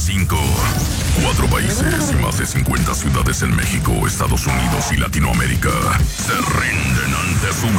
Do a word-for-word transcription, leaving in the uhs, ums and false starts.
cinco. Cuatro países y más de cincuenta ciudades en México, Estados Unidos y Latinoamérica se rinden ante su